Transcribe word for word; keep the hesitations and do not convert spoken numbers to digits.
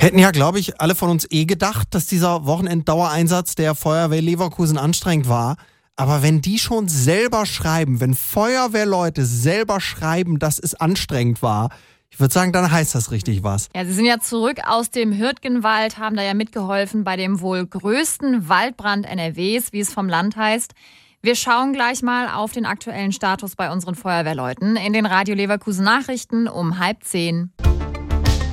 Hätten ja, glaube ich, alle von uns eh gedacht, dass dieser Wochenenddauereinsatz der Feuerwehr Leverkusen anstrengend war. Aber wenn die schon selber schreiben, wenn Feuerwehrleute selber schreiben, dass es anstrengend war, ich würde sagen, dann heißt das richtig was. Ja, Sie sind ja zurück aus dem Hürtgenwald, haben da ja mitgeholfen bei dem wohl größten Waldbrand N R Ws, wie es vom Land heißt. Wir schauen gleich mal auf den aktuellen Status bei unseren Feuerwehrleuten in den Radio Leverkusen Nachrichten um halb zehn.